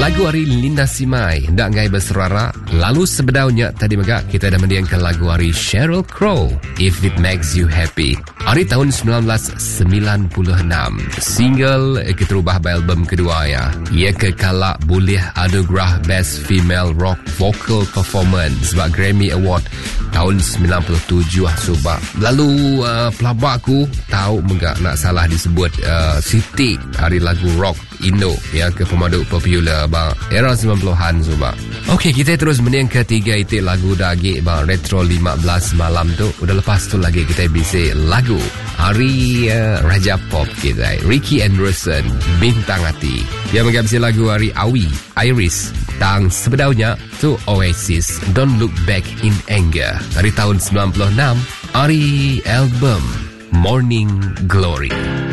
Lagu hari Linda Simai hendak ngai berserara. Lalu sebedaunya tadi megak kita dah mendiangkan lagu hari Sheryl Crow, If It Makes You Happy. Hari tahun 1996. Single keterubah album kedua ya. Ia kekalak boleh anugerah Best Female Rock Vocal Performance sebab Grammy Award tahun 97 sebab. Lalu pelabak aku tahu megak nak salah disebut Siti hari lagu rock Indo ya ke pemandu popular bang era 90-an sebab. Okey, kita terus menang ketiga itu lagu dagi bang Retro 15 malam tu. Udah lepas tu lagi kita bisa lagu hari Raja Pop kita Ricky Anderson Bintang Hati. Dia menghabisi lagu hari Awi Iris tang sebedaunya tu Oasis Don't Look Back in Anger dari tahun 96 hari album Morning Glory.